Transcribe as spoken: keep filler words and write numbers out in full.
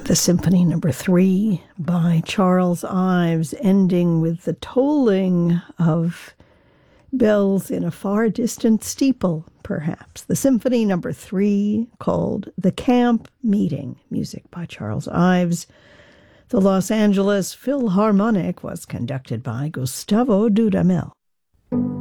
The Symphony Number Three by Charles Ives, ending with the tolling of bells in a far distant steeple, perhaps. The Symphony Number Three, called The Camp Meeting, music by Charles Ives. The Los Angeles Philharmonic was conducted by Gustavo Dudamel.